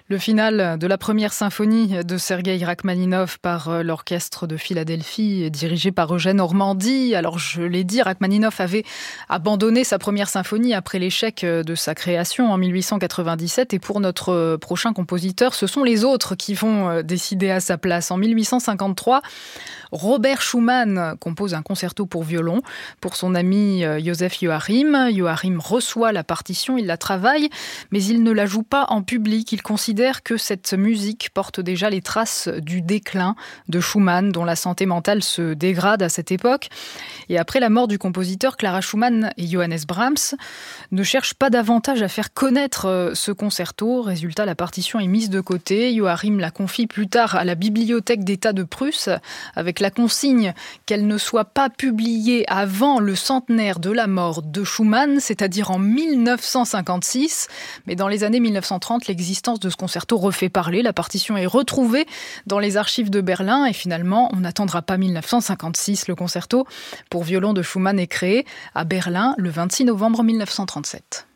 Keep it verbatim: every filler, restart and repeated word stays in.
Le final de la première symphonie de Sergueï Rachmaninov par l'orchestre de Philadelphie, dirigé par Eugène Ormandy. Alors je l'ai dit, Rachmaninov avait abandonné sa première symphonie après l'échec de sa création en mille huit cent quatre-vingt-dix-sept. Et pour notre prochain compositeur, ce sont les autres qui vont décider à sa place. En mille huit cent cinquante-trois, Robert Schumann compose un concerto pour violon pour son ami Joseph Joachim. Joachim reçoit la partition, il la travaille, mais il ne la joue pas en public. Il considère que cette musique porte déjà les traces du déclin de Schumann, dont la santé mentale se dégrade à cette époque. Et après la mort du compositeur, Clara Schumann et Johannes Brahms ne cherchent pas davantage à faire connaître ce concerto. Résultat, la partition est mise de côté. Joachim la confie plus tard à la Bibliothèque d'État de Prusse, avec la consigne qu'elle ne soit pas publiée avant le centenaire de la mort de Schumann, c'est-à-dire en mille neuf cent cinquante-six. Mais dans les années mille neuf cent trente, l'existence de ce concerto refait parler. La partition est retrouvée dans les archives de Berlin et finalement, on n'attendra pas mille neuf cent cinquante-six. Le concerto pour violon de Schumann est créé à Berlin le vingt-six novembre mille neuf cent trente-sept.